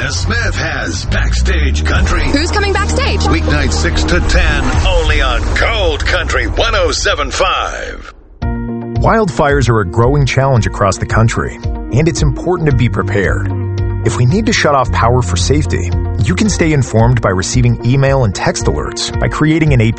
Smith has Backstage Country. Who's coming backstage? Weeknight 6 to 10, only on Cold Country 107.5. Wildfires are a growing challenge across the country, and it's important to be prepared. If we need to shut off power for safety, you can stay informed by receiving email and text alerts by creating an